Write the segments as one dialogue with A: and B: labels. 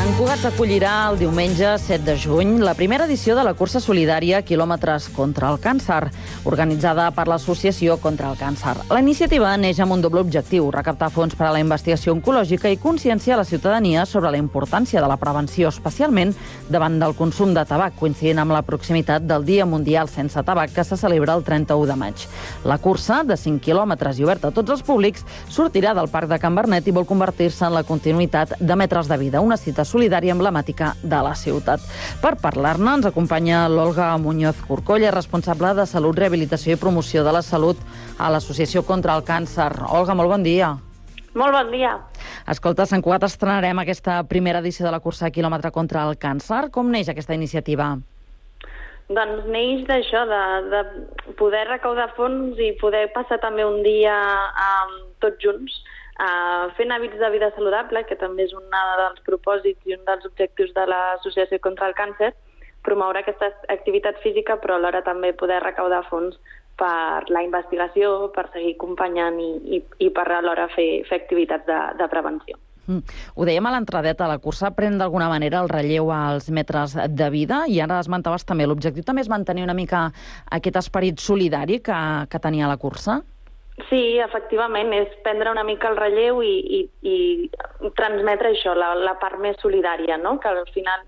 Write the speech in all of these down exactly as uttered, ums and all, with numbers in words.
A: Sant Cugat acollirà el diumenge set de juny la primera edició de la cursa solidària Quilòmetres contra el càncer, organitzada per l'Associació contra el Càncer. La iniciativa neix amb un doble objectiu, recaptar fons per a la investigació oncològica i conscienciar la ciutadania sobre la importància de la prevenció, especialment davant del consum de tabac, coincidint amb la proximitat del Dia Mundial Sense Tabac, que se celebra el trenta-u de maig. La cursa, de cinc quilòmetres i oberta a tots els públics, sortirà del Parc de Can Bernet i vol convertir-se en la continuïtat de Metres de Vida, una cita solidària emblemàtica de la ciutat. Per parlar-ne ens acompanya l'Olga Muñoz Corcolla, responsable de Salut, Rehabilitació i Promoció de la Salut a l'Associació contra el Càncer. Olga, molt bon dia.
B: Molt bon dia.
A: Escolta, a Sant Cugat estrenarem aquesta primera edició de la cursa Quilòmetre contra el càncer. Com neix aquesta iniciativa?
B: Doncs neix d'això, de, de poder recaudar fons i poder passar també un dia um, tots junts, Uh, fent hàbits de vida saludable, que també és un dels propòsits i un dels objectius de l'Associació contra el Càncer, promoure aquesta activitat física, però alhora també poder recaudar fons per la investigació, per seguir acompanyant i, i, i per alhora fer, fer activitats de, de prevenció.
A: Mm. Ho dèiem a l'entradeta, la cursa pren d'alguna manera el relleu als metres de vida i ara esmentaves també, l'objectiu també és mantenir una mica aquest esperit solidari que, que tenia la cursa?
B: Sí, efectivament, és prendre una mica el relleu i, i, i transmetre això, la, la part més solidària, no? Que al final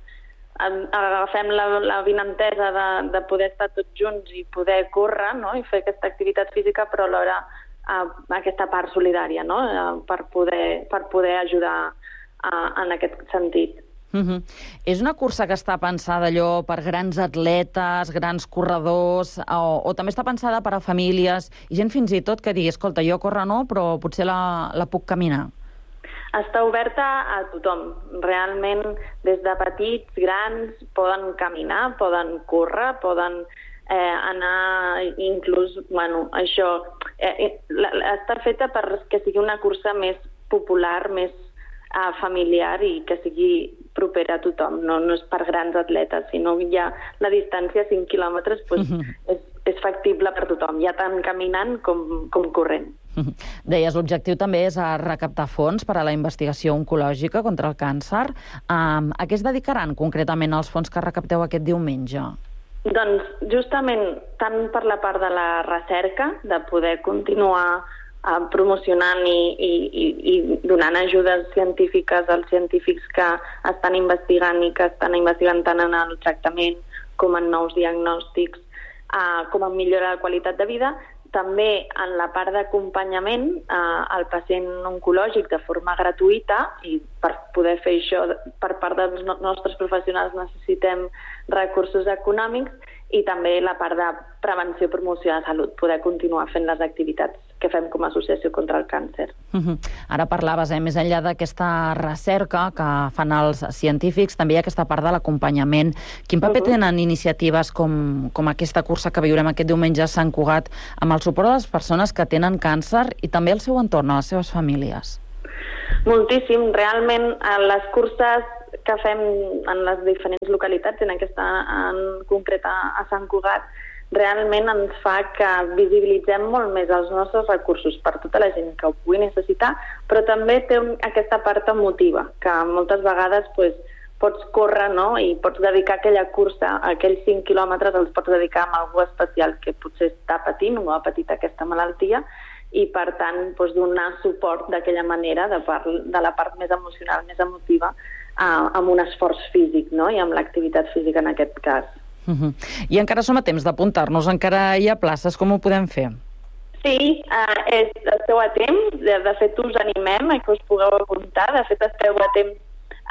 B: agafem la, la vinentesa de, de poder estar tots junts i poder córrer, no? I fer aquesta activitat física, però alhora eh, aquesta part solidària, no? Eh, per, poder, per poder ajudar eh, en aquest sentit.
A: Uh-huh. És una cursa que està pensada allò per grans atletes, grans corredors, o, o també està pensada per a famílies i gent fins i tot que digui, escolta, jo córrer no, però potser la, la puc caminar?
B: Està oberta a tothom. Realment, des de petits, grans, poden caminar, poden córrer, poden eh, anar inclús, bueno, això, eh, la, està feta perquè sigui una cursa més popular, més eh, familiar i que sigui propera a tothom, no, no és per grans atletes, sinó ja la distància cinc quilòmetres pues, uh-huh. és, és factible per tothom, ja tant caminant com, com corrent.
A: Uh-huh. Deies, l'objectiu també és a recaptar fons per a la investigació oncològica contra el càncer. Um, a què es dedicaran concretament els fons que recapteu aquest diumenge?
B: Doncs justament tant per la part de la recerca, de poder continuar Uh, promocionant i, i, i donant ajudes científiques als científics que estan investigant i que estan investigant tant en el tractament com en nous diagnòstics, uh, com en millorar la qualitat de vida. També en la part d'acompanyament uh, al pacient oncològic de forma gratuïta, i per poder fer això per part dels nostres professionals necessitem recursos econòmics, i també la part de prevenció i promoció de salut, poder continuar fent les activitats que fem com a Associació contra el Càncer.
A: Uh-huh. Ara parlaves, eh, més enllà d'aquesta recerca que fan els científics, també hi ha aquesta part de l'acompanyament. Quin paper uh-huh. tenen iniciatives com, com aquesta cursa que viurem aquest diumenge a Sant Cugat amb el suport de les persones que tenen càncer i també el seu entorn, a les seves famílies?
B: Moltíssim. Realment, les curses que fem en les diferents localitats, en aquesta en concret a Sant Cugat, realment ens fa que visibilitzem molt més els nostres recursos per tota la gent que ho pugui necessitar, però també té un, aquesta part emotiva, que moltes vegades pues, pots córrer, no? I pots dedicar aquella cursa, aquells cinc quilòmetres els pots dedicar a algú especial que potser està patint o ha patit aquesta malaltia, i per tant pues, donar suport d'aquella manera de, part, de la part més emocional, més emotiva, Uh, amb un esforç físic, no? I amb l'activitat física en aquest cas.
A: Uh-huh. I encara som a temps d'apuntar-nos, encara hi ha places, com ho podem fer?
B: Sí, uh, és, esteu a temps, de, de fet us animem a que us pugueu apuntar, de fet esteu a temps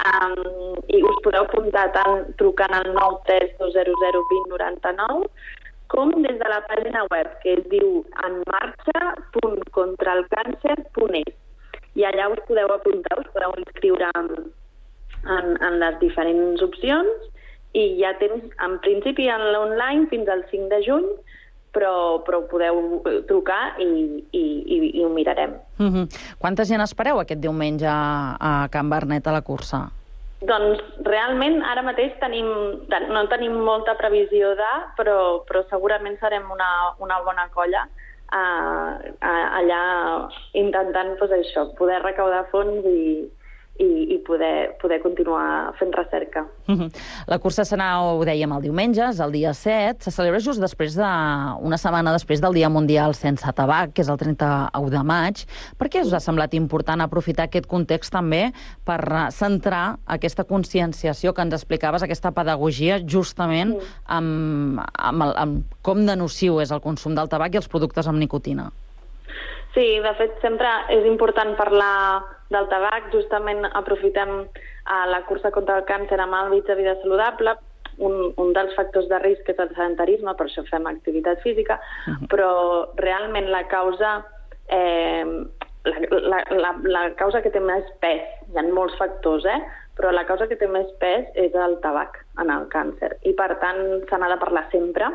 B: um, i us podeu apuntar tant trucant al nou tres dos zero zero vint noranta-nou com des de la pàgina web que es diu enmarxa punt contralcàncer punt es, i allà us podeu apuntar, us podeu inscriure amb En, en les diferents opcions i ja tens, en principi, en l'online fins al cinc de juny, però, però podeu trucar i, i, i, i ho mirarem.
A: Uh-huh. Quanta gent espereu aquest diumenge a, a Can Bernet a la cursa?
B: Doncs realment ara mateix tenim, no tenim molta previsió de, però, però segurament serem una, una bona colla uh, uh, allà intentant pues, això, poder recaudar fons i i, i poder, poder continuar fent recerca.
A: La cursa serà, ho dèiem, el diumenge, és el dia set, se celebra just després de, una setmana després del Dia Mundial Sense Tabac, que és el trenta-u de maig. Per què us ha semblat important aprofitar aquest context també per centrar aquesta conscienciació que ens explicaves, aquesta pedagogia, justament amb, amb, el, amb com de nociu és el consum del tabac i els productes amb nicotina?
B: Sí, de fet, sempre és important parlar del tabac. Justament aprofitem a la cursa contra el càncer amb hàbits de vida saludable. Un, un dels factors de risc és el sedentarisme, per això fem activitat física, uh-huh. però realment la causa, eh, la, la, la, la causa que té més pes, hi ha molts factors, eh? però la causa que té més pes és el tabac en el càncer. I per tant se n'ha de parlar sempre.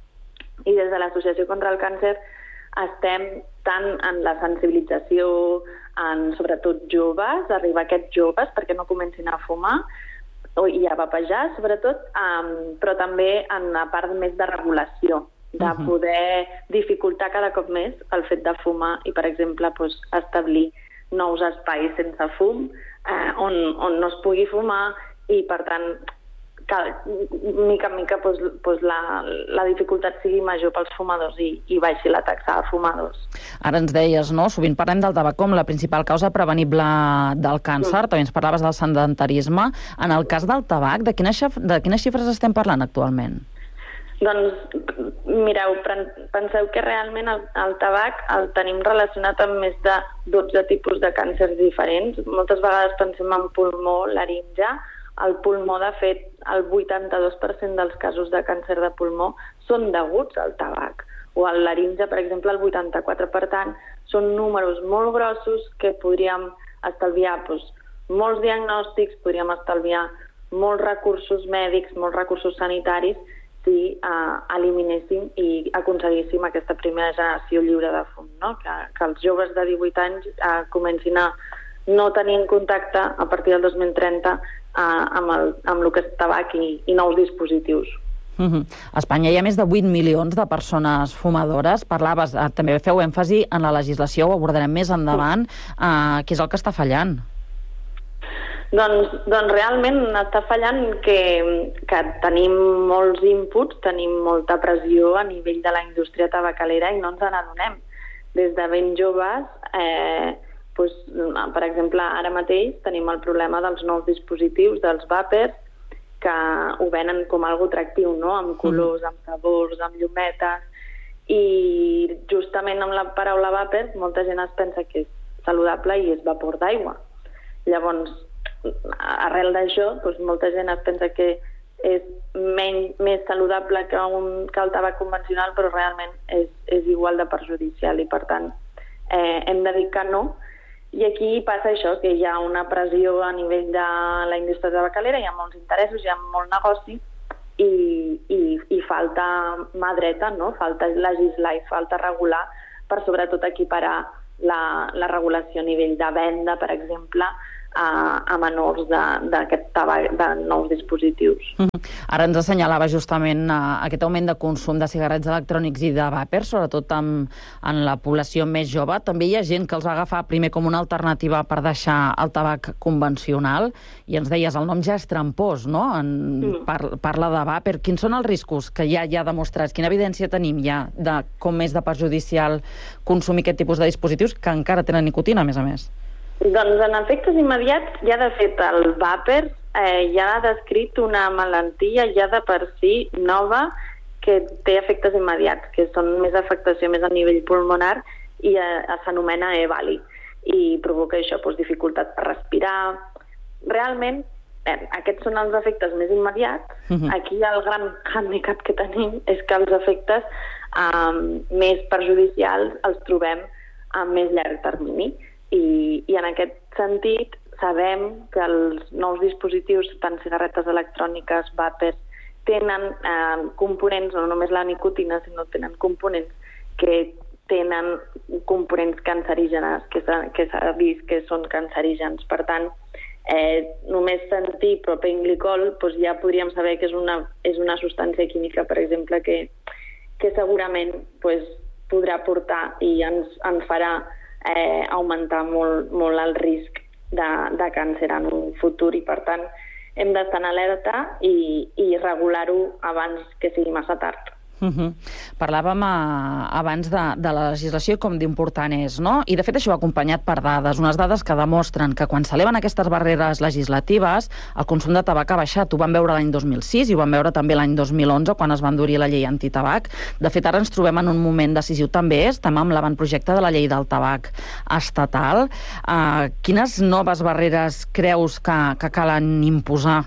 B: I des de l'Associació contra el Càncer estem tant en la sensibilització, en sobretot joves, arribar a aquests joves perquè no comencin a fumar i a vapejar, sobretot, um, però també en la part més de regulació, de uh-huh. poder dificultar cada cop més el fet de fumar i, per exemple, doncs, establir nous espais sense fum eh, on, on no es pugui fumar i, per tant, que mica en mica pues, pues la, la dificultat sigui major pels fumadors i, i baixi la taxa de fumadors.
A: Ara ens deies, no? Sovint parlem del tabac com la principal causa prevenible del càncer, mm. també ens parlaves del sedentarisme. En el cas del tabac, de quines, de quines xifres estem parlant actualment?
B: Doncs, mireu, penseu que realment el, el tabac el tenim relacionat amb més de dotze tipus de càncers diferents. Moltes vegades pensem en pulmó, laringe. El pulmó, de fet, el vuitanta-dos per cent dels casos de càncer de pulmó són deguts al tabac. O el laringe, per exemple, el vuitanta-quatre per cent. Per tant, són números molt grossos que podríem estalviar doncs, molts diagnòstics, podríem estalviar molts recursos mèdics, molts recursos sanitaris, si eh, eliminéssim i aconseguíssim aquesta primera generació lliure de fum, no? que, que els joves de divuit anys eh, comencin a no tenir en contacte a partir del dos mil trenta eh, amb, el, amb el que és tabac i, i nous dispositius.
A: Uh-huh. A Espanya hi ha més de vuit milions de persones fumadores. Parlaves, eh, també feu èmfasi en la legislació, ho abordarem més endavant. Eh, què és el que està fallant?
B: Doncs, doncs realment està fallant que, que tenim molts inputs, tenim molta pressió a nivell de la indústria tabacalera i no ens n'adonem. Des de ben joves, eh, doncs, per exemple, ara mateix tenim el problema dels nous dispositius, dels vàpers, que ho venen com algo atractiu, no? Amb colors, amb sabors, amb llumetes, i justament amb la paraula vàper molta gent es pensa que és saludable i és vapor d'aigua. Llavors, arrel d'això, doncs molta gent es pensa que és menys, més saludable que, un, que el tabac convencional, però realment és, és igual de perjudicial i, per tant, eh, hem de dir que no. I aquí passa això, que hi ha una pressió a nivell de la indústria tabacalera, hi ha molts interessos, hi ha molt negoci i, i, i falta mà dreta, no? Falta legislar i falta regular per sobretot equiparar la, la regulació a nivell de venda, per exemple, a, a menors d'aquest tabac, de nous dispositius.
A: Mm-hmm. Ara ens assenyalava justament uh, aquest augment de consum de cigarrets electrònics i de vàpers, sobretot en, en la població més jove. També hi ha gent que els va agafar primer com una alternativa per deixar el tabac convencional, i ens deies, el nom ja és trampós, no? En, mm. par, parla de vàper. Quins són els riscos que ja hi ha demostrats? Quina evidència tenim ja de com és de perjudicial consumir aquest tipus de dispositius que encara tenen nicotina, a més a més?
B: Doncs en efectes immediats, ja de fet el vàper eh, ja ha descrit una malaltia ja de per si nova que té efectes immediats, que són més afectació més a nivell pulmonar i eh, s'anomena EVALI i provoca això, doncs, dificultat per respirar. Realment, eh, aquests són els efectes més immediats. Uh-huh. Aquí el gran handicap que tenim és que els efectes eh, més perjudicials els trobem a més llarg termini. I, i en aquest sentit sabem que els nous dispositius, tant cigarretes electròniques, vàpers, tenen eh, components, no només la nicotina, sinó tenen components que tenen components cancerígenes, que s'ha, que s'ha vist que són cancerígens. Per tant, eh, només sentir propenglicol, doncs ja podríem saber que és una, és una substància química, per exemple, que, que segurament doncs, podrà portar i ens, ens farà Eh, augmentar molt, molt el risc de, de càncer en un futur i, per tant, hem d'estar en alerta i, i regular-ho abans que sigui massa tard.
A: Uh -huh. Parlàvem a, abans de, de la legislació i com d'important és, no? I de fet això va acompanyat per dades, unes dades que demostren que quan s'eleven aquestes barreres legislatives el consum de tabac ha baixat. Ho vam veure l'any dos mil sis i ho vam veure també l'any dos mil onze quan es va endurir la llei antitabac. De fet, ara ens trobem en un moment decisiu també, estem amb l'avantprojecte de la llei del tabac estatal. Uh, quines noves barreres creus que, que calen imposar?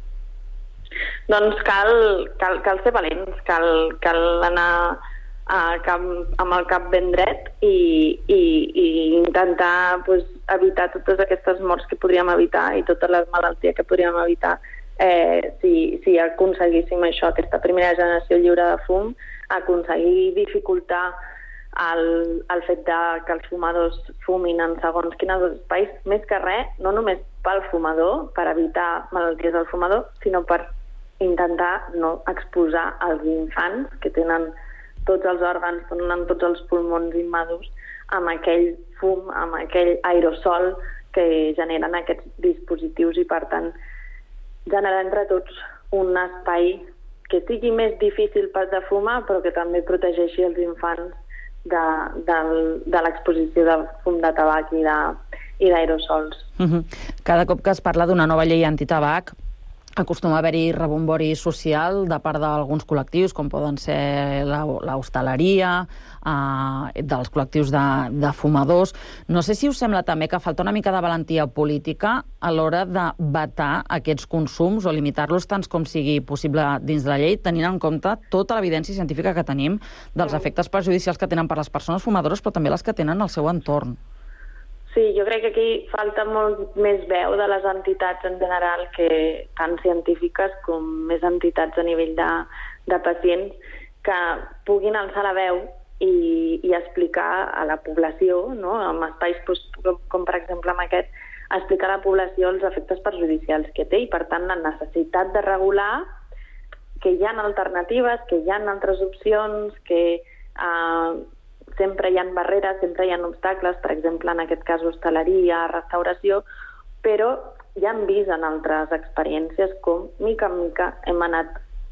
B: Doncs cal, cal, cal ser valents, cal, cal anar a cap, amb el cap ben dret i, i, i intentar pues, evitar totes aquestes morts que podríem evitar i totes les malalties que podríem evitar eh, si, si aconseguíssim això, aquesta primera generació lliure de fum, aconseguir dificultar el, el fet de que els fumadors fumin en segons quins espais, més que res, no només pel fumador, per evitar malalties del fumador, sinó per intentar no exposar els infants que tenen tots els òrgans, tenen tots els pulmons immadurs amb aquell fum, amb aquell aerosol que generen aquests dispositius i, per tant, generar entre tots un espai que sigui més difícil pas de fumar, però que també protegeixi els infants de, de, de l'exposició de fum de tabac i d'aerosols.
A: Uh-huh. Cada cop que es parla d'una nova llei antitabac, acostuma a haver-hi rebombori social de part d'alguns col·lectius, com poden ser l'hostaleria, eh, dels col·lectius de, de fumadors. No sé si us sembla també que falta una mica de valentia política a l'hora de vetar aquests consums o limitar-los tants com sigui possible dins de la llei, tenint en compte tota l'evidència científica que tenim dels efectes perjudicials que tenen per les persones fumadores, però també les que tenen al seu entorn.
B: Sí, jo crec que aquí falta molt més veu de les entitats en general, que tant científiques com més entitats a nivell de, de pacients, que puguin alçar la veu i, i explicar a la població, no? En espais com, com per exemple amb aquest, explicar a la població els efectes perjudicials que té i, per tant, la necessitat de regular, que hi ha alternatives, que hi ha altres opcions, que eh, sempre hi ha barreres, sempre hi ha obstacles, per exemple, en aquest cas hostaleria, restauració, però ja hem vist en altres experiències com, mica en mica, hem anat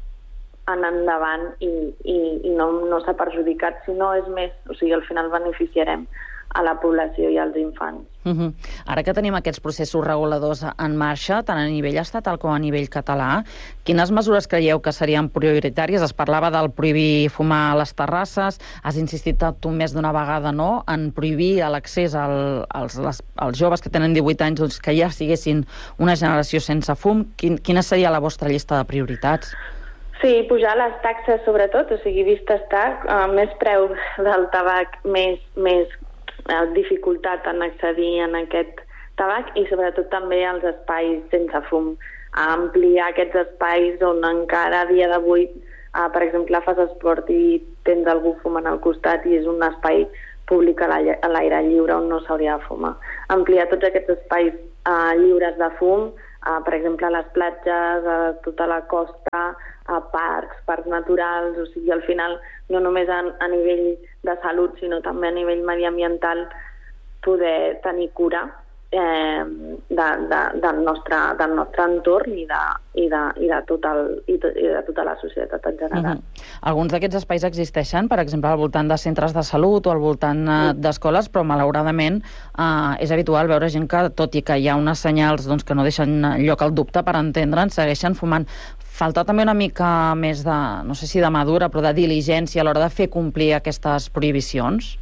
B: anant endavant i, i, i no, no s'ha perjudicat, sinó és més, o sigui, al final beneficiarem a la població i als infants.
A: Uh-huh. Ara que tenim aquests processos reguladors en marxa, tant a nivell estatal com a nivell català, quines mesures creieu que serien prioritàries? Es parlava del prohibir fumar a les terrasses, has insistit tu més d'una vegada, no?, en prohibir l'accés al, als, les, als joves que tenen divuit anys, doncs, que ja siguessin una generació sense fum. Quin, quina seria la vostra llista de prioritats?
B: Sí, pujar les taxes sobretot, o sigui, vist està, uh, més preu del tabac, més, més uh, dificultat en accedir en aquest tabac i sobretot també als espais sense fum. A ampliar aquests espais on encara a dia d'avui, uh, per exemple, fas esport i tens algú fumant al costat i és un espai públic a l'aire lliure on no s'hauria de fumar. Ampliar tots aquests espais uh, lliures de fum, Uh, per exemple, a les platges, a tota la costa, a parcs, parcs naturals, o sigui, al final, no només a, a nivell de salut, sinó també a nivell mediambiental, poder tenir cura eh, de, de, del, nostre, del nostre entorn i de, i de, i de, tot el, i de, i de tota la societat en general.
A: Uh-huh. Alguns d'aquests espais existeixen, per exemple, al voltant de centres de salut o al voltant uh, d'escoles, però malauradament uh, és habitual veure gent que, tot i que hi ha unes senyals doncs, que no deixen lloc al dubte per entendre'n, segueixen fumant. Falta també una mica més de, no sé si de madura, però de diligència a l'hora de fer complir aquestes prohibicions?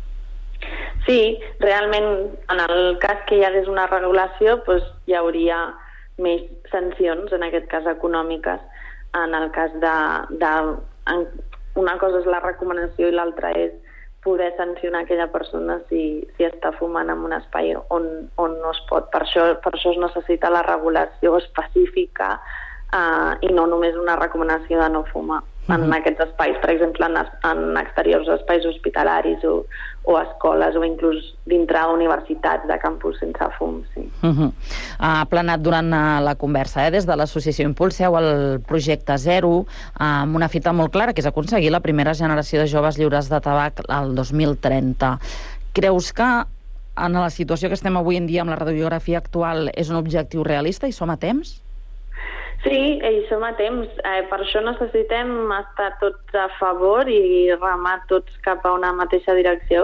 B: Sí, realment, en el cas que hi hagués una regulació, doncs hi hauria més sancions, en aquest cas econòmiques. En el cas de... de en, una cosa és la recomanació i l'altra és poder sancionar aquella persona si, si està fumant en un espai on, on no es pot. Per això, per això es necessita la regulació específica eh, i no només una recomanació de no fumar en uh-huh. aquests espais, per exemple, en, en exteriors espais hospitalaris o, o escoles o inclús dintre universitats de campus sense fum. Sí.
A: Uh-huh. Ha planat durant la conversa, eh? Des de l'associació impulseu el projecte Zero amb una fita molt clara, que és aconseguir la primera generació de joves lliures de tabac al dos mil trenta. Creus que en la situació que estem avui en dia amb la radiografia actual és un objectiu realista i som a temps?
B: Sí, i som a temps. Eh, per això necessitem estar tots a favor i remar tots cap a una mateixa direcció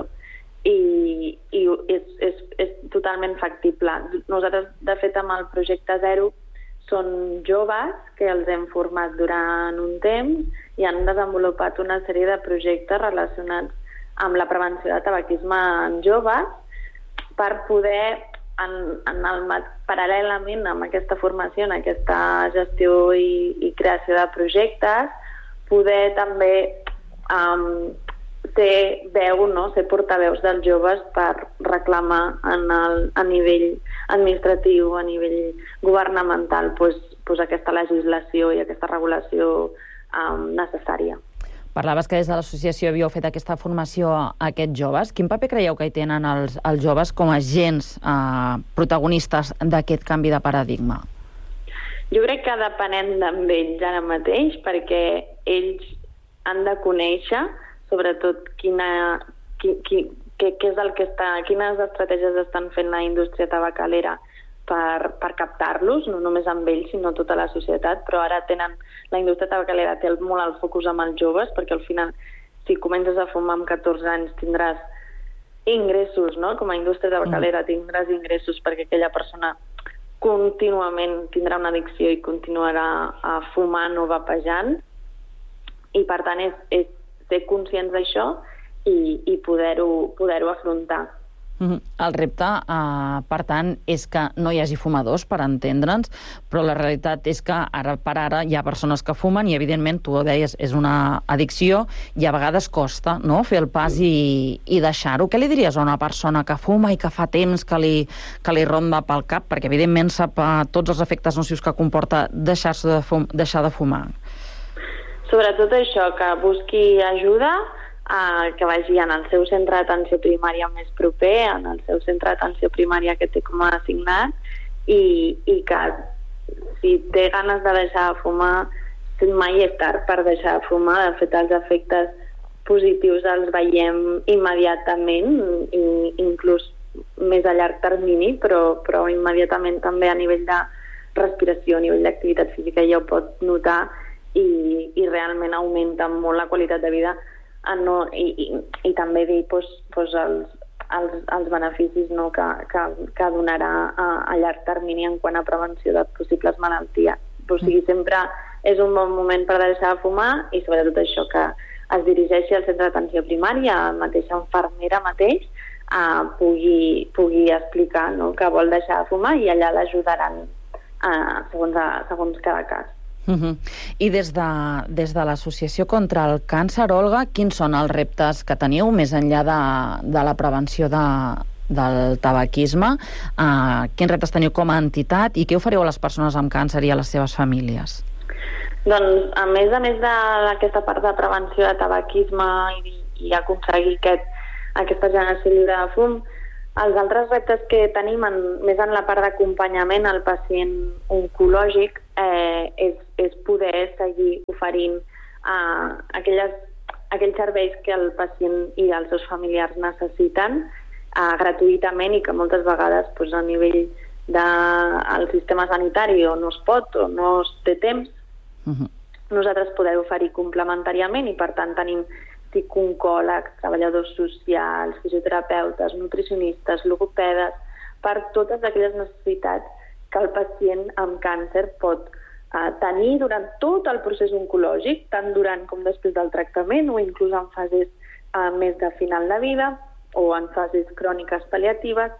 B: i, i és, és, és totalment factible. Nosaltres, de fet, amb el projecte Zero són joves que els hem format durant un temps i han desenvolupat una sèrie de projectes relacionats amb la prevenció de tabaquisme en joves per poder, en, en el, paral·lelament amb aquesta formació, en aquesta gestió i, i creació de projectes, poder també um, ser veu, no? ser portaveus dels joves per reclamar en el, a nivell administratiu, a nivell governamental, pues, pues aquesta legislació i aquesta regulació um, necessària.
A: Parlaves que des de l'associació havíeu fet aquesta formació a aquests joves. Quin paper creieu que hi tenen els, els joves com a agents eh, protagonistes d'aquest canvi de paradigma?
B: Jo crec que depenem d'ells ara mateix, perquè ells han de conèixer sobretot quina, qui, qui, què, què és el que està, quines estratègies estan fent la indústria tabacalera per, per captar-los, no només amb ells, sinó tota la societat, però ara tenen, la indústria tabacalera té molt el focus amb els joves, perquè al final, si comences a fumar amb catorze anys, tindràs ingressos, no? Com a indústria tabacalera tindràs ingressos perquè aquella persona contínuament tindrà una addicció i continuarà a fumant o vapejant, i per tant és, és ser conscients d'això i, i poder-ho poder-ho afrontar.
A: Mm-hmm. El repte, eh, per tant, és que no hi hagi fumadors, per entendre'ns, però la realitat és que ara per ara hi ha persones que fumen i, evidentment, tu ho deies, és una addicció i a vegades costa, no?, fer el pas i, i deixar-ho. Què li diries a una persona que fuma i que fa temps que li, que li ronda pel cap? Perquè, evidentment, sap eh, tots els efectes nocius que comporta deixar-se de fum, deixar de fumar.
B: Sobretot això, que busqui ajuda, Uh, que vagi en el seu centre d'atenció primària més proper, en el seu centre d'atenció primària que té com a assignat, i, i que si té ganes de deixar de fumar, mai és tard per deixar de fumar. De fet, els efectes positius els veiem immediatament, i inclús més a llarg termini, però, però immediatament també a nivell de respiració, a nivell d'activitat física ja ho pot notar, i, i realment augmenta molt la qualitat de vida. Ah, no, i, i, i també dir pues, pues els, els, els beneficis, no, que, que, que donarà a, a llarg termini en quant a prevenció de possibles malalties. O sigui, sempre és un bon moment per deixar de fumar i sobretot això, que es dirigeixi al centre d'atenció primària, la mateixa infermera mateix, eh, pugui, pugui explicar, no, que vol deixar de fumar i allà l'ajudaran eh, segons, a, segons cada cas.
A: Uh-huh. I des de, des de l'Associació contra el Càncer, Olga, quins són els reptes que teniu més enllà de, de la prevenció de, del tabaquisme? Uh, quins reptes teniu com a entitat i què ofereu a les persones amb càncer i a les seves famílies?
B: Doncs, a més a més d'aquesta part de prevenció de tabaquisme i, i aconseguir aquest, aquesta generació lliure de fum, els altres reptes que tenim, en, més en la part d'acompanyament al pacient oncològic, eh, és, és poder seguir oferint eh, aquelles, aquells serveis que el pacient i els seus familiars necessiten eh, gratuïtament i que moltes vegades pues, a nivell del sistema sanitari o no es pot o no es té temps, uh-huh. nosaltres podem oferir complementàriament i per tant tenim psicòlegs, treballadors socials, fisioterapeutes, nutricionistes, logopedes, per totes aquelles necessitats que el pacient amb càncer pot eh, tenir durant tot el procés oncològic, tant durant com després del tractament o inclús en fases eh, més de final de vida o en fases cròniques pal·liatives.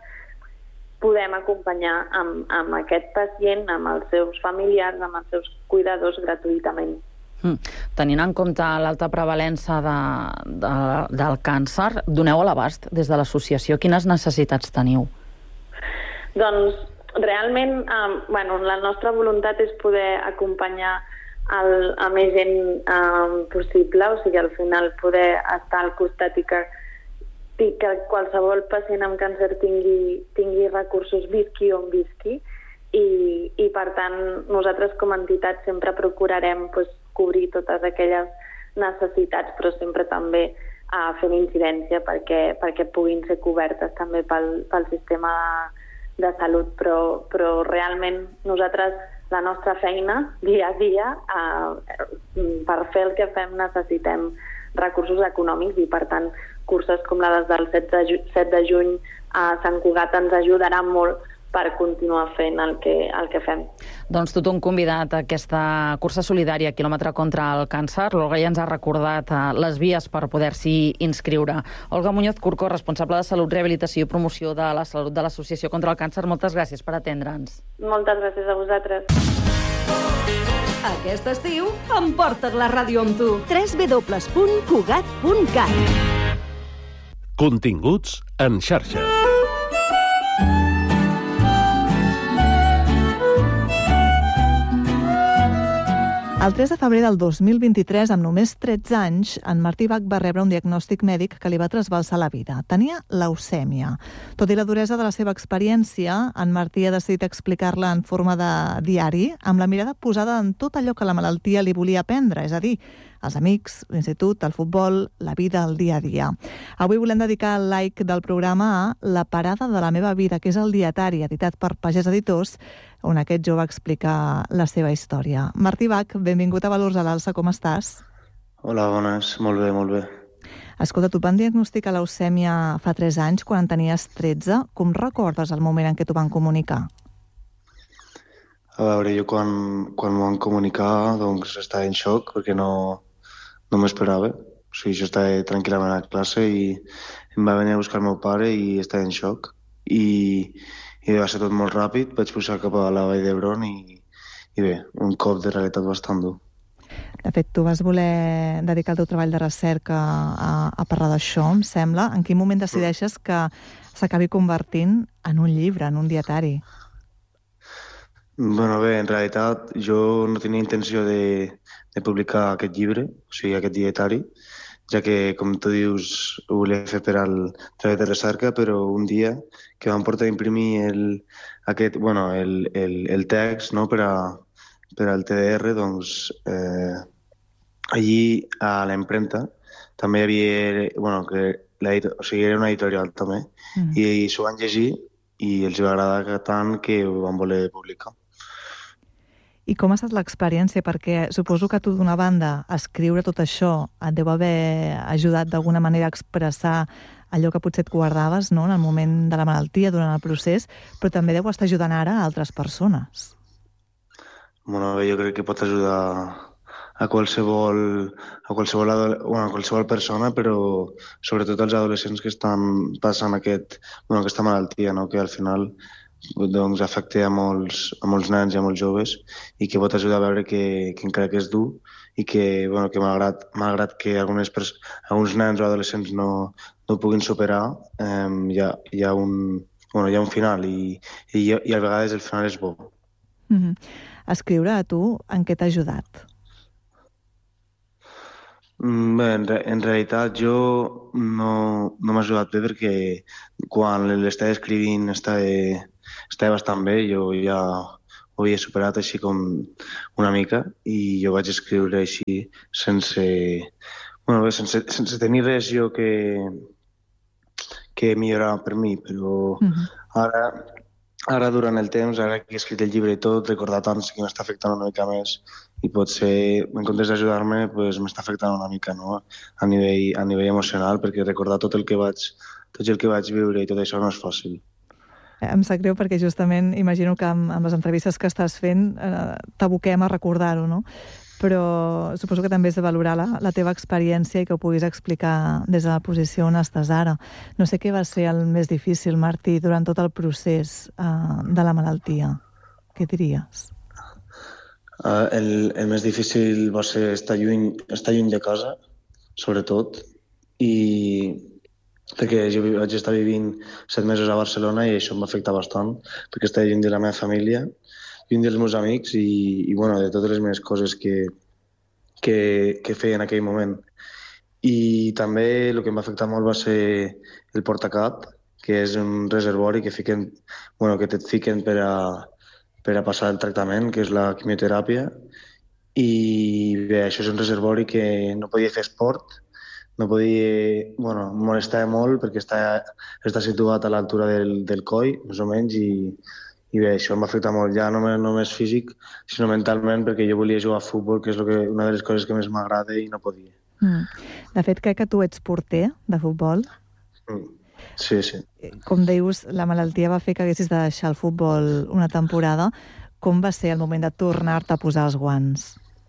B: Podem acompanyar amb, amb aquest pacient, amb els seus familiars, amb els seus cuidadors gratuïtament.
A: Mm. Tenint en compte l'alta prevalença de, de, del càncer, doneu a l'abast des de l'associació quines necessitats teniu?
B: Doncs realment eh, bueno, la nostra voluntat és poder acompanyar el, a més gent eh, possible, o sigui, al final poder estar al costat i que, i que qualsevol pacient amb càncer tingui, tingui recursos, visqui on visqui, i, i per tant nosaltres com a entitat sempre procurarem pues, cobrir totes aquelles necessitats, però sempre també uh, fent incidència perquè, perquè puguin ser cobertes també pel, pel sistema de, de salut, però, però realment nosaltres, la nostra feina, dia a dia, uh, per fer el que fem necessitem recursos econòmics i, per tant, curses com la del set de juny a Sant Cugat ens ajudaran molt per continuar fent el que, el que fem.
A: Doncs tothom convidat a aquesta cursa solidària quilòmetre contra el càncer. L'Olga ja ens ha recordat les vies per poder-s'hi inscriure. Olga Muñoz Curco, responsable de Salut, Rehabilitació i Promoció de la Salut de l'Associació contra el Càncer, moltes gràcies per atendre'ns.
B: Moltes gràcies a vosaltres.
C: Aquest estiu emporta't la ràdio amb tu. w w w punt cugat punt cat.
D: Continguts en xarxa.
E: El tres de febrer del dos mil vint-i-tres, amb només tretze anys, en Martí Bach va rebre un diagnòstic mèdic que li va trasbalsar la vida. Tenia leucèmia. Tot i la duresa de la seva experiència, en Martí ha decidit explicar-la en forma de diari, amb la mirada posada en tot allò que la malaltia li volia aprendre, és a dir, els amics, l'institut, el futbol, la vida, el dia a dia. Avui volem dedicar el like del programa a La parada de la meva vida, que és el dietari editat per Pagès Editors, on aquest jove explica la seva història. Martí Bach, benvingut a Valors a l'Alça, com estàs?
F: Hola, bones, molt bé, molt bé.
E: Escolta, tu van diagnosticar leucèmia fa tres anys, quan en tenies tretze. Com recordes el moment en què t'ho van comunicar?
F: A veure, jo quan, quan m'ho van comunicar doncs estava en xoc perquè no, no m'esperava. O sigui, jo estava tranquil·lament a classe i em va venir a buscar el meu pare i estava en xoc. I, i va ser tot molt ràpid, vaig pujar cap a la Vall d'Hebron i, i bé, un cop de realitat bastant dur.
E: De fet, tu vas voler dedicar el teu treball de recerca a, a parlar d'això, em sembla. En quin moment decideixes que s'acabi convertint en un llibre, en un dietari?
F: Bueno, bé, en realitat jo no tenia intenció de, de publicar aquest llibre, o sigui, aquest dietari, ja que, com tu dius, ho volia fer per al treball de recerca, però un dia que vam portar a imprimir el, aquest, bueno, el, el, el text, no, per, a, per al T D R, doncs eh, allí a la impremta també hi havia, bueno, que o sigui, era una editorial també, mm. i, i s'ho van llegir i els va agradar tant que ho van voler publicar.
E: I com ha estat l'experiència? Perquè suposo que tu, d'una banda, escriure tot això et deu haver ajudat d'alguna manera a expressar allò que potser et guardaves, no?, en el moment de la malaltia, durant el procés, però també deu estar ajudant ara a altres persones.
F: Bueno, jo crec que pot ajudar a qualsevol, a qualsevol, bueno, a qualsevol persona, però sobretot als adolescents que estan passant aquest, bueno, aquesta malaltia, no?, que al final doncs afecta a molts, a molts nens i a molts joves i que pot ajudar a veure que, que encara que és dur i que, bueno, que malgrat, malgrat que algunes alguns nens o adolescents no, no ho puguin superar, eh, hi, ha, hi, ha un, bueno, hi ha un final i, i, i a vegades el final és bo.
E: Mm-hmm. Escriure a tu en què t'ha ajudat?
F: Bé, en, re, en realitat jo no, no m'ha ajudat bé perquè quan l'estava escrivint estava, estava bastant bé, jo ja ho havia superat així com una mica i jo vaig escriure així sense, bueno, bé, sense, sense tenir res jo que, que millorar per mi, però mm-hmm. ara, ara durant el temps, ara que he escrit el llibre i tot, recordar tant que m'està afectant una mica més i potser, en comptes d'ajudar-me, pues, m'està afectant una mica, no?, a nivell, a nivell emocional, perquè recordar tot el que vaig, tot el que vaig viure i tot això no és fàcil.
E: Em sap greu perquè justament imagino que amb, amb les entrevistes que estàs fent eh, t'aboquem a recordar-ho, no? Però suposo que també és de valorar la, la teva experiència i que ho puguis explicar des de la posició on estàs ara. No sé què va ser el més difícil, Martí, durant tot el procés eh, de la malaltia. Què diries?
F: Uh, el, el més difícil va ser estar lluny, estar lluny de casa, sobretot, i perquè jo vaig estar vivint set mesos a Barcelona i això em va afectar bastant, perquè estava lluny de la meva família, lluny dels meus amics i, i bueno, de totes les meves coses que, que, que feia en aquell moment. I també el que em va afectar molt va ser el Portacat, que és un reservori que, fiquen, bueno, que et fiquen per a per a passar el tractament, que és la quimioteràpia, i bé, això és un reservori que no podia fer esport no podia... Bueno, em molestava molt perquè està, està situat a l'altura del, del coll, més o menys, i, i bé, això m'afecta molt, ja no només, només físic, sinó mentalment, perquè jo volia jugar a futbol, que és lo que, una de les coses que més m'agrada i no podia.
E: Mm. De fet, crec que tu ets porter de futbol.
F: Mm. Sí, sí.
E: Com dius, la malaltia va fer que haguessis de deixar el futbol una temporada. Com va ser el moment de tornar-te a posar els guants?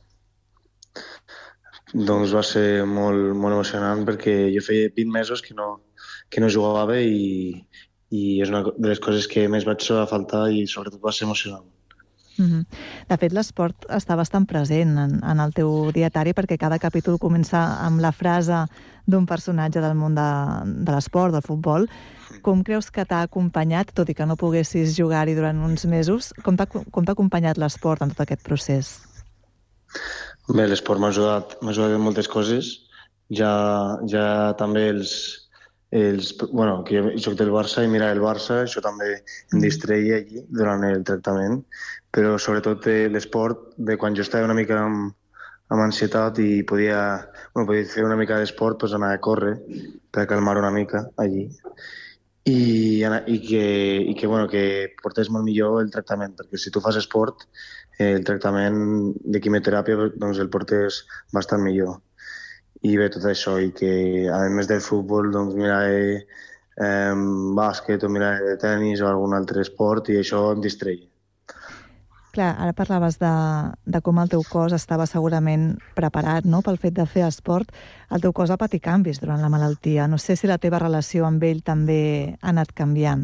F: Doncs va ser molt, molt emocionant perquè jo feia vint mesos que no, que no jugava i, i és una de les coses que més vaig trobar a faltar i sobretot va ser emocionant.
E: Mm-hmm. De fet, l'esport està bastant present en, en el teu dietari perquè cada capítol comença amb la frase d'un personatge del món de, de l'esport, del futbol. Com creus que t'ha acompanyat, tot i que no poguessis jugar-hi durant uns mesos, com t'ha, com t'ha acompanyat l'esport en tot aquest procés?
F: Bé, l'esport m'ha ajudat, m'ha ajudat en moltes coses. Ja, ja també els, els... Bueno, que jo soc del Barça i mirar el Barça, això també em distreia allí durant el tractament, però sobretot l'esport, de quan jo estava una mica amb, amb ansietat i podia, bueno, podia fer una mica d'esport, doncs anar a córrer per calmar una mica allí. I, i, que, i que, bueno, que portés molt millor el tractament, perquè si tu fas esport, el tractament de quimioteràpia doncs el portés bastant millor. I bé, tot això, i que a més del futbol doncs miraré eh, bàsquet o miraré de tennis o algun altre esport i això em distreia.
E: Clar, ara parlaves de, de com el teu cos estava segurament preparat, no?, pel fet de fer esport. El teu cos va patir canvis durant la malaltia. No sé si la teva relació amb ell també ha anat canviant.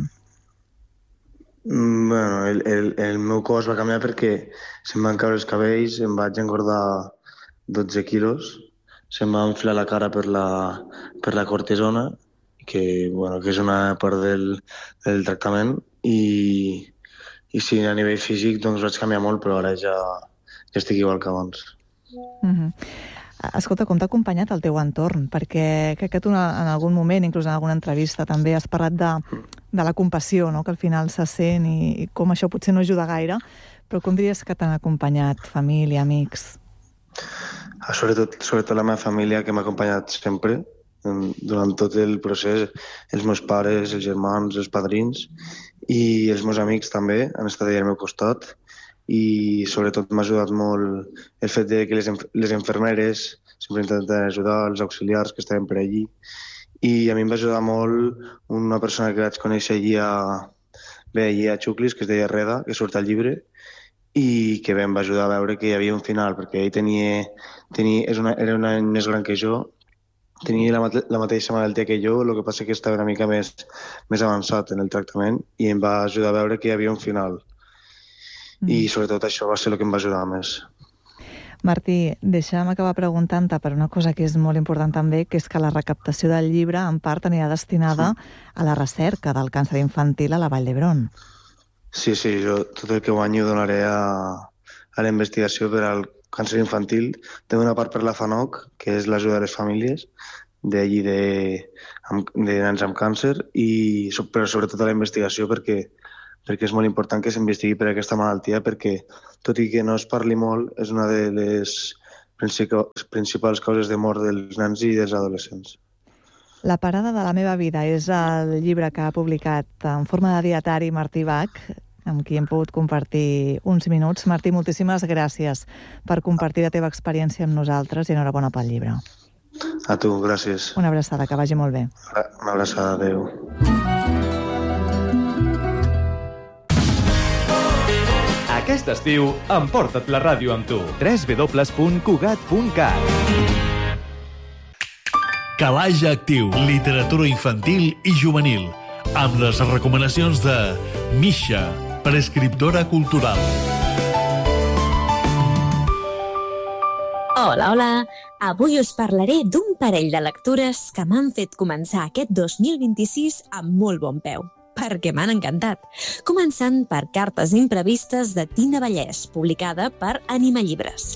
F: Mm, bueno, el, el, el meu cos va canviar perquè se'm van caure els cabells, em vaig engordar dotze quilos, se'm va enfilar la cara per la, per la cortisona, que, bueno, que és una part del, del tractament, i... I sí, a nivell físic doncs vaig canviar molt, però ara ja, ja estic igual que abans.
E: Mm-hmm. Escolta, com t'ha acompanyat el teu entorn? Perquè crec que tu en algun moment, inclús en alguna entrevista, també has parlat de, de la compassió, no?, que al final se sent i, i com això potser no ajuda gaire, però com diries que t'han acompanyat família, amics?
F: Sobretot, sobretot la meva família, que m'ha acompanyat sempre, durant tot el procés, els meus pares, els germans, els padrins, i els meus amics també han estat allà al meu costat i sobretot m'ha ajudat molt el fet de que les, les infermeres sempre intenten ajudar, els auxiliars que estaven per allí, i a mi em va ajudar molt una persona que vaig conèixer allí a, bé, allí a Xuclis, que es deia Reda, que surt al llibre, i que bé, em va ajudar a veure que hi havia un final, perquè ell tenia, tenia, és una, era un any més gran que jo, tenia la, mate la mateixa malaltia que jo, el que passa que estava una mica més, més avançat en el tractament i em va ajudar a veure que hi havia un final. Mm. I sobretot això va ser el que em va ajudar més.
E: Martí, deixa'm acabar preguntant-te per una cosa que és molt important també, que és que la recaptació del llibre en part anirà destinada sí. a la recerca del càncer infantil a la Vall d'Hebron.
F: Sí, sí, jo tot el que guanyo donaré a, a la investigació per al càncer infantil. Té una part per la FANOC, que és l'ajuda a les famílies d'allí de, de nens amb càncer, i, però sobretot a la investigació perquè, perquè és molt important que s'investigui per aquesta malaltia, perquè tot i que no es parli molt, és una de les principals causes de mort dels nens i dels adolescents.
E: La parada de la meva vida és el llibre que ha publicat en forma de dietari Martí Bach, amb qui hem pogut compartir uns minuts. Martí, moltíssimes gràcies per compartir la teva experiència amb nosaltres i enhorabona pel llibre.
F: A tu, gràcies.
E: Una abraçada, que vagi molt bé.
F: Una abraçada, adéu.
D: Aquest estiu, emporta't la ràdio amb tu. w w w punt cugat punt cat.
G: Calaix Actiu, literatura infantil i juvenil, amb les recomanacions de Misha, prescriptora cultural.
H: Hola, hola! Avui us parlaré d'un parell de lectures que m'han fet començar aquest dos mil vint-i-sis amb molt bon peu, perquè m'han encantat. Començant per Cartes imprevistes de Tina Vallès, publicada per Anima Llibres.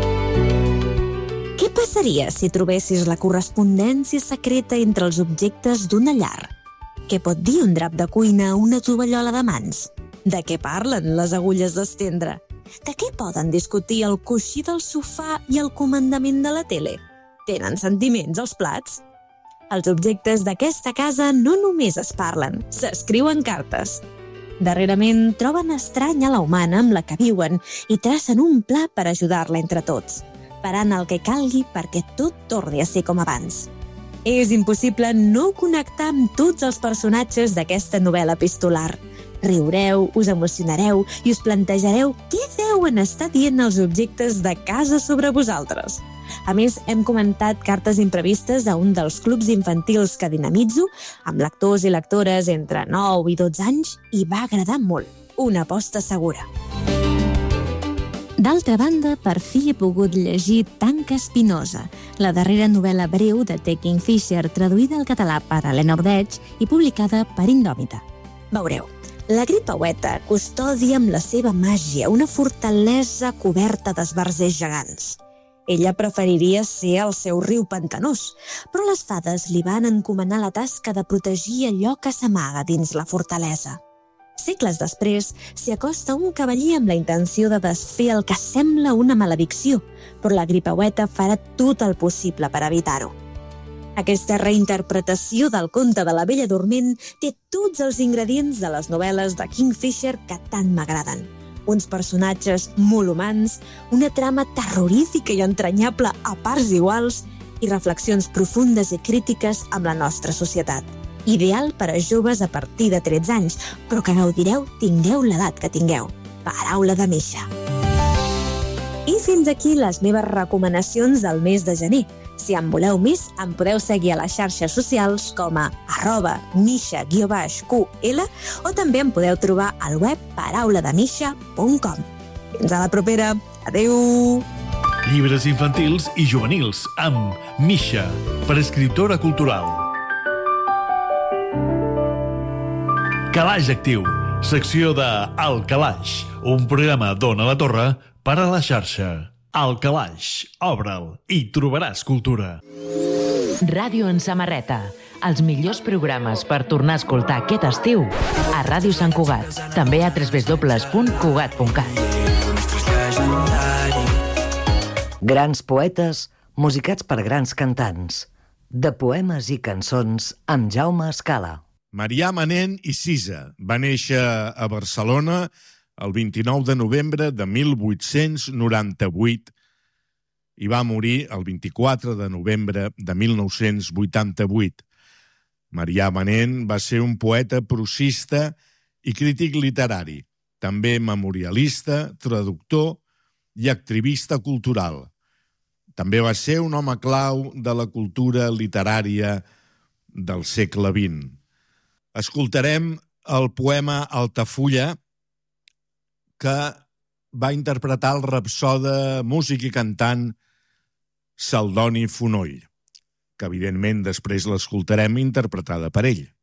H: Què passaria si trobessis la correspondència secreta entre els objectes d'una llar? Què pot dir un drap de cuina a una tovallola de mans? De què parlen les agulles d'estendre? De què poden discutir el coixí del sofà i el comandament de la tele? tenen sentiments els plats. Els objectes d'aquesta casa no només es parlen, s'escriuen cartes. Darrerament troben estrany a la humana amb la que viuen i tracen un pla per ajudar-la entre tots, parant el que calgui perquè tot torni a ser com abans. És impossible no connectar amb tots els personatges d'aquesta novel·la epistolar. Riureu, us emocionareu i us plantejareu què deuen estar dient els objectes de casa sobre vosaltres. A més, hem comentat cartes imprevistes a un dels clubs infantils que dinamitzo, amb lectors i lectores entre nou i dotze anys, i va agradar molt. Una aposta segura. D'altra banda, per fi he pogut llegir Tanca Espinosa, la darrera novel·la breu de T. Kingfisher, traduïda al català per Helena Ordeig i publicada per Indòmita. Veureu, la gripaueta custodia amb la seva màgia una fortalesa coberta d'esbarzers gegants. Ella preferiria ser al seu riu pantanós, però les fades li van encomanar la tasca de protegir allò que s'amaga dins la fortalesa. Segles després, s'hi acosta un cavaller amb la intenció de desfer el que sembla una maledicció, però la gripaueta farà tot el possible per evitar-ho. Aquesta reinterpretació del conte de la Bella Dorment té tots els ingredients de les novel·les de Kingfisher que tant m'agraden. Uns personatges molt humans, una trama terrorífica i entranyable a parts iguals i reflexions profundes i crítiques amb la nostra societat. Ideal per a joves a partir de tretze anys, però que gaudireu tingueu l'edat que tingueu. Paraula de Misha. I fins aquí les meves recomanacions del mes de gener. Si en voleu més, em podeu seguir a les xarxes socials com a arroba misha guió baix Q L o també em podeu trobar al web paraula de misha punt com. Fins a la propera. Adéu!
G: Llibres infantils i juvenils amb Misha, prescriptora cultural. Calaix Actiu, secció de El Calaix, un programa d'Ona la Torre per a la xarxa. El Calaix, obre'l i trobaràs cultura.
I: Ràdio en samarreta, els millors programes per tornar a escoltar aquest estiu a Ràdio Sant Cugat, també a w w w punt cugat punt cat.
J: Grans poetes musicats per grans cantants, de poemes i cançons amb Jaume Escala.
K: Marià Manent i Cisa va néixer a Barcelona el vint-i-nou de novembre de mil vuit-cents noranta-vuit i va morir el vint-i-quatre de novembre de mil nou-cents vuitanta-vuit. Marià Manent va ser un poeta prosista i crític literari, també memorialista, traductor i activista cultural. També va ser un home clau de la cultura literària del segle vint. Escoltarem el poema Altafulla, que va interpretar el rapsode, músic i cantant Celdoni Fonoll, que evidentment després l'escoltarem interpretada per ell.